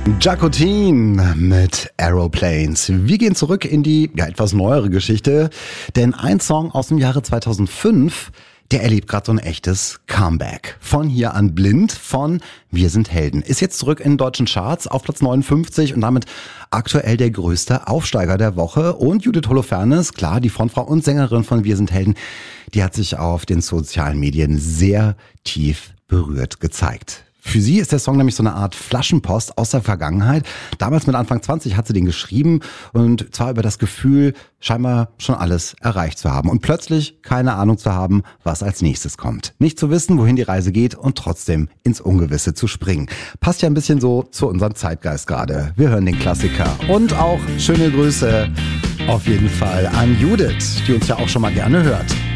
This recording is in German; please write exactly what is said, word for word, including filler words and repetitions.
Jacqueline mit Aeroplanes. Wir gehen zurück in die ja, etwas neuere Geschichte, denn ein Song aus dem Jahre zweitausendfünf, der erlebt gerade so ein echtes Comeback. Von hier an blind, von Wir sind Helden. Ist jetzt zurück in den deutschen Charts auf Platz neunundfünfzig und damit aktuell der größte Aufsteiger der Woche. Und Judith Holofernes, klar, die Frontfrau und Sängerin von Wir sind Helden, die hat sich auf den sozialen Medien sehr tief berührt gezeigt. Für sie ist der Song nämlich so eine Art Flaschenpost aus der Vergangenheit. Damals mit Anfang zwanzig hat sie den geschrieben und zwar über das Gefühl, scheinbar schon alles erreicht zu haben und plötzlich keine Ahnung zu haben, was als nächstes kommt. Nicht zu wissen, wohin die Reise geht und trotzdem ins Ungewisse zu springen. Passt ja ein bisschen so zu unserem Zeitgeist gerade. Wir hören den Klassiker und auch schöne Grüße auf jeden Fall an Judith, die uns ja auch schon mal gerne hört.